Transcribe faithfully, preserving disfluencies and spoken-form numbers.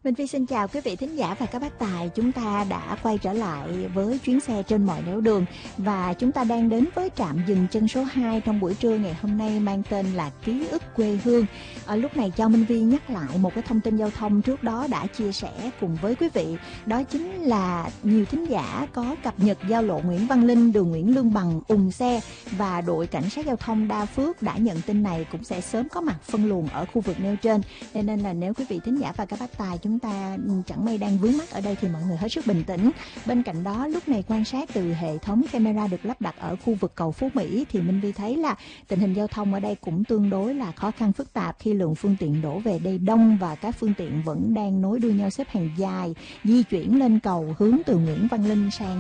Minh Phi xin chào quý vị thính giả và các bác tài. Chúng ta đã quay trở lại với chuyến xe trên mọi nẻo đường và chúng ta đang đến với trạm dừng chân số hai trong buổi trưa ngày hôm nay mang tên là Ký ức quê hương. Ở lúc này cho Minh Phi nhắc lại một cái thông tin giao thông trước đó đã chia sẻ cùng với quý vị. Đó chính là nhiều thính giả có cập nhật giao lộ Nguyễn Văn Linh, đường Nguyễn Lương Bằng ùn xe và đội cảnh sát giao thông Đa Phước đã nhận tin này cũng sẽ sớm có mặt phân luồng ở khu vực nêu trên. Nên là nếu quý vị thính giả và các bác tài chúng ta chẳng may đang vướng mắc ở đây thì mọi người hết sức bình tĩnh. Bên cạnh đó, lúc này quan sát từ hệ thống camera được lắp đặt ở khu vực cầu Phú Mỹ thì Minh Vi thấy là tình hình giao thông ở đây cũng tương đối là khó khăn phức tạp khi lượng phương tiện đổ về đây đông và các phương tiện vẫn đang nối đuôi nhau xếp hàng dài di chuyển lên cầu hướng từ Nguyễn Văn Linh sang